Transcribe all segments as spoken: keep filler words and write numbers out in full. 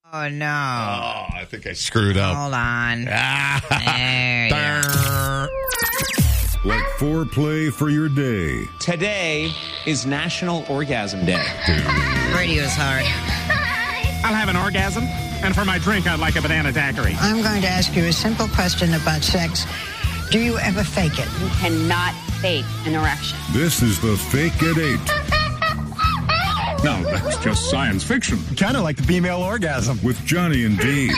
Oh, no. Oh, I think I screwed up. Hold on. Ah. There you go. Like foreplay for your day. Today is National Orgasm Day. Radio's hard. I'll have an orgasm, and for my drink, I'd like a banana daiquiri. I'm going to ask you a simple question about sex. Do you ever fake it? You cannot fake an erection. This is the Fake at Eight. No, that's just science fiction. Kind of like the female orgasm. With Johnny and D.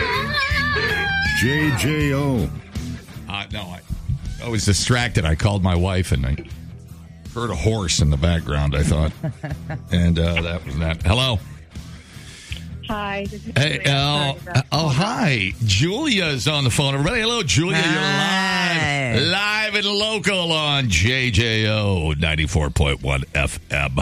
J J O. Uh, no, I, I was distracted. I called my wife and I heard a horse in the background, I thought. and uh, that was that. Hello. Hi. This is Hey, Julia. oh, Sorry about- oh, hi. Julia's on the phone. Everybody, hello, Julia. Hi. You're live, live and local on J J O ninety-four point one F M.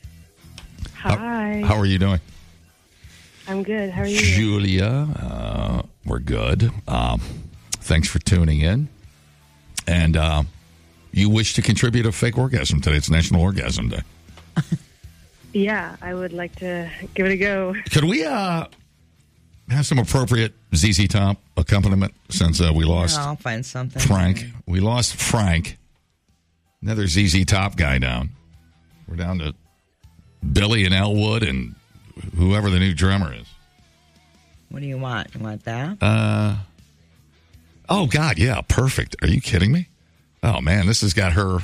Hi. How, how are you doing? I'm good. How are you? Julia, uh, we're good. Um, thanks for tuning in. And uh, you wish to contribute a fake orgasm today. It's National Orgasm Day. Yeah, I would like to give it a go. Could we uh, have some appropriate Z Z Top accompaniment since uh, we lost I'll find something. Frank? We lost Frank. Another Z Z Top guy down. We're down to Billy and Elwood and whoever the new drummer is. What do you want? You want that? Uh, oh, God, yeah, perfect. Are you kidding me? Oh, man, this has got her.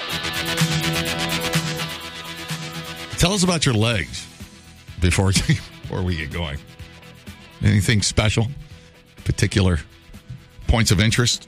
Tell us about your legs before, before we get going. Anything special? Particular points of interest?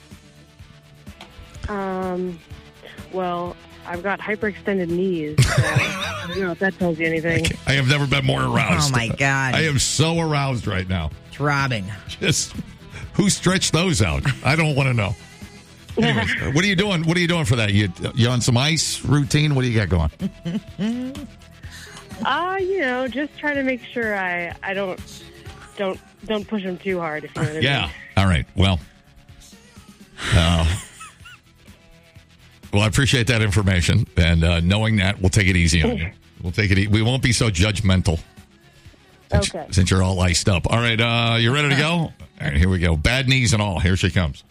Um, well, I've got hyperextended knees. So I don't know if that tells you anything. I have never been more aroused. Oh, my God. I am so aroused right now. Throbbing. Just who stretched those out? I don't want to know. Anyways, what are you doing? What are you doing for that? You you on some ice routine? What do you got going? Uh, you know, just try to make sure I, I don't don't don't push them too hard. If you know what I Yeah. mean. All right. Well. Uh, well, I appreciate that information, and uh, knowing that, we'll take it easy on you. We'll take it. E- we won't be so judgmental. Since, Okay. Since you're all iced up. All right. Uh, you ready to go? All right. Here we go. Bad knees and all. Here she comes.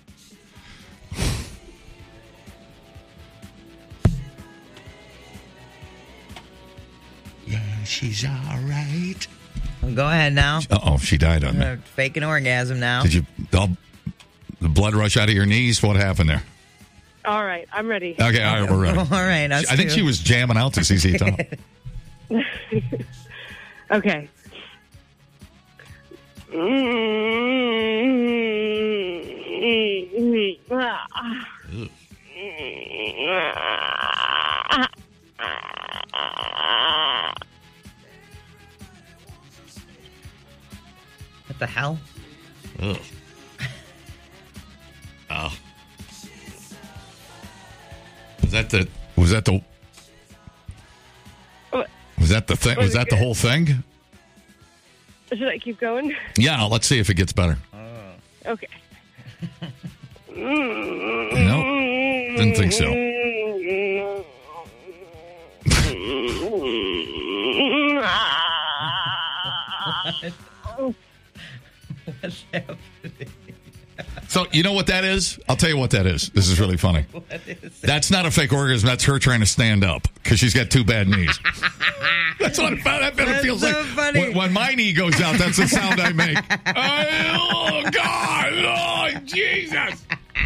Yeah, she's all right. Well, go ahead now. Uh oh, she died on me. Uh, Fake an orgasm now. Did you? All, the blood rush out of your knees? What happened there? All right, I'm ready. Okay, all right, we're ready. All right. us I think too. she was jamming out to Z Z Top. Okay. What the hell? Ugh. Oh. Was that the? Was that the? What? Was that the thing? Was Was it that the good? whole thing? Should I keep going? Yeah. Let's see if it gets better. Okay. No, didn't think so. What's happening? So you know what that is? I'll tell you what that is. This is really funny. What is it? That's not a fake orgasm. That's her trying to stand up because she's got two bad knees. That's what it, that better That's feels so like. funny. When, when my knee goes out, that's the sound I make. Oh, God. Oh, Jesus.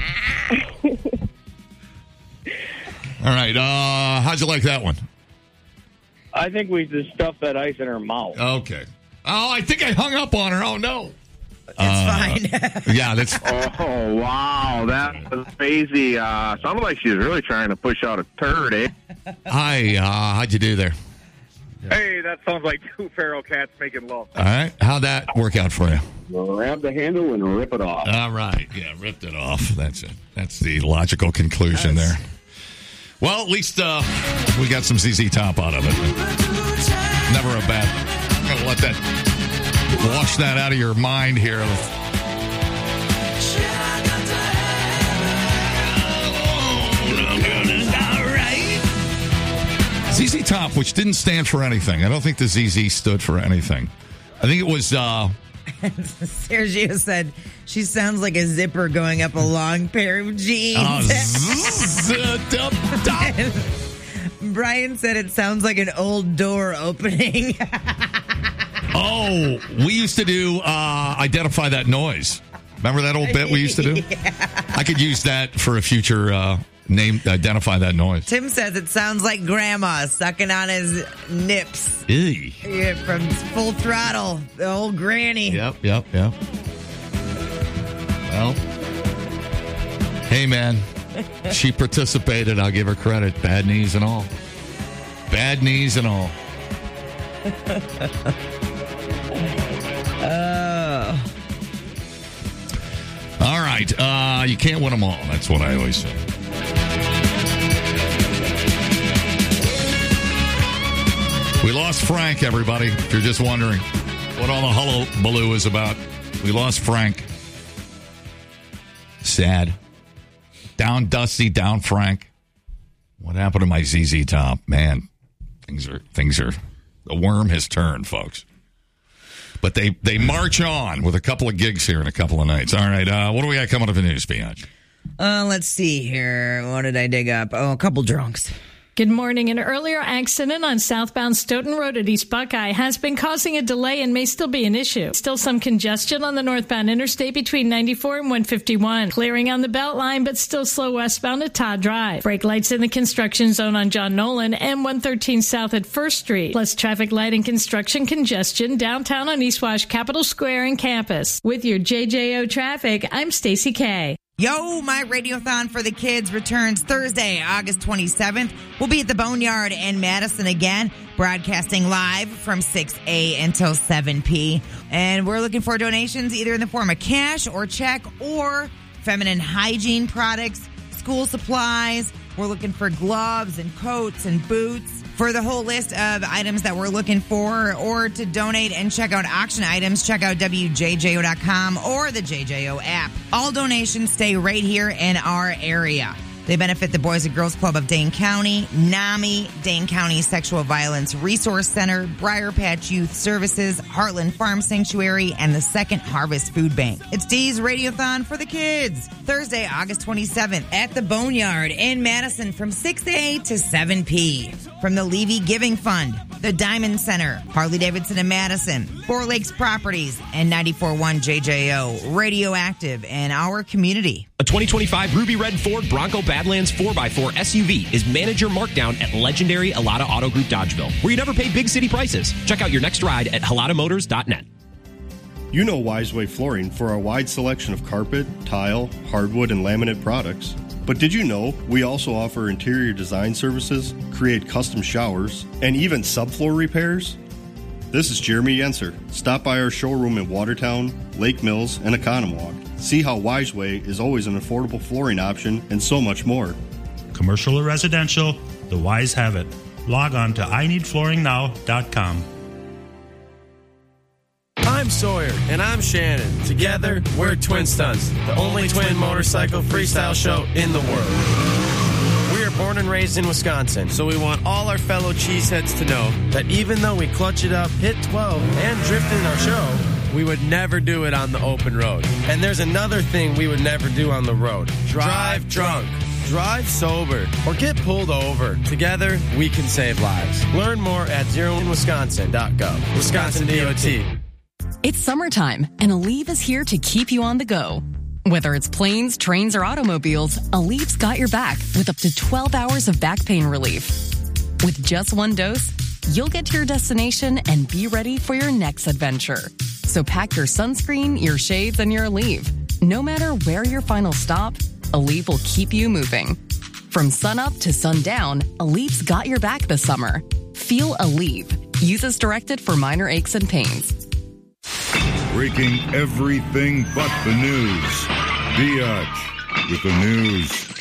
All right. Uh, how'd you like that one? I think we just stuffed that ice in her mouth. Okay. Oh, I think I hung up on her. Oh, no. It's fine. Yeah, that's. Oh, wow. That was crazy. Uh, sounded like she was really trying to push out a turd, eh? Hi. Uh, how'd you do there? Hey, that sounds like two feral cats making love. All right. How'd that work out for you? Grab the handle and rip it off. All right. Yeah, ripped it off. That's it. That's the logical conclusion there. Well, at least uh, we got some Z Z Top out of it. Never a bad. I'm going to let that. Wash that out of your mind here. Z Z Top, which didn't stand for anything. I don't think the Z Z stood for anything. I think it was. Uh, Sergio said she sounds like a zipper going up a long pair of jeans. uh, zzz, uh, dup, dup. Brian said it sounds like an old door opening. Oh, we used to do uh, identify that noise. Remember that old bit we used to do? Yeah. I could use that for a future uh, name. Identify that noise. Tim says it sounds like grandma sucking on his nips. Eey. Yeah, from Full Throttle, the old granny. Yep, yep, yep. Well, hey, man. She participated. I'll give her credit. Bad knees and all. Bad knees and all. Oh. All right. Uh, you can't win them all. That's what I always say. We lost Frank, everybody. If you're just wondering what all the hullabaloo is about, we lost Frank. Sad. Down Dusty, down Frank. What happened to my Z Z Top? Man, things are, things are, the worm has turned, folks. But they, they march on with a couple of gigs here in a couple of nights. All right, uh, what do we got coming up in the news, Biatch? Uh, let's see here. What did I dig up? Oh, a couple drunks. Good morning. An earlier accident on southbound Stoughton Road at East Buckeye has been causing a delay and may still be an issue. Still some congestion on the northbound interstate between ninety-four and one fifty-one. Clearing on the Beltline, but still slow westbound at Todd Drive. Brake lights in the construction zone on John Nolan and one thirteen south at First Street. Plus traffic light and construction congestion downtown on East Wash, Capitol Square, and campus. With your J J O traffic, I'm Stacey K. Yo, my Radiothon for the Kids returns Thursday, August twenty-seventh. We'll be at the Boneyard in Madison again, broadcasting live from six a until seven p. And we're looking for donations either in the form of cash or check or feminine hygiene products, school supplies. We're looking for gloves and coats and boots. For the whole list of items that we're looking for or to donate and check out auction items, check out W J J O dot com or the J J O app. All donations stay right here in our area. They benefit the Boys and Girls Club of Dane County, NAMI, Dane County Sexual Violence Resource Center, Briar Patch Youth Services, Heartland Farm Sanctuary, and the Second Harvest Food Bank. It's Dee's Radiothon for the Kids, Thursday, August twenty-seventh at the Boneyard in Madison from six a to seven p. From the Levy Giving Fund, the Diamond Center, Harley-Davidson in Madison, Four Lakes Properties, and ninety-four point one J J O, Radioactive in our community. A twenty twenty-five Ruby Red Ford Bronco Badlands four by four S U V is manager markdown at legendary Alada Auto Group Dodgeville, where you never pay big city prices. Check out your next ride at halada motors dot net. You know Wiseway Flooring for our wide selection of carpet, tile, hardwood, and laminate products. But did you know we also offer interior design services, create custom showers, and even subfloor repairs? This is Jeremy Yenser. Stop by our showroom in Watertown, Lake Mills, and Economwalk. See how Wiseway is always an affordable flooring option and so much more. Commercial or residential, the Wise have it. Log on to I need flooring now dot com. I'm Sawyer, and I'm Shannon. Together, we're Twin Stunts, the only twin motorcycle freestyle show in the world. We are born and raised in Wisconsin, so we want all our fellow cheeseheads to know that even though we clutch it up, hit twelve, and drift in our show, we would never do it on the open road. And there's another thing we would never do on the road. Drive drunk. Drive sober or get pulled over. Together, we can save lives. Learn more at zero in wisconsin dot gov. Wisconsin D O T. It's summertime, and Aleve is here to keep you on the go. Whether it's planes, trains, or automobiles, Aleve's got your back with up to twelve hours of back pain relief. With just one dose, you'll get to your destination and be ready for your next adventure. So pack your sunscreen, your shades, and your Aleve. No matter where your final stop, Aleve will keep you moving. From sunup to sundown, Aleve's got your back this summer. Feel Aleve. Use as directed for minor aches and pains. Breaking everything but the news. Biatch with the news.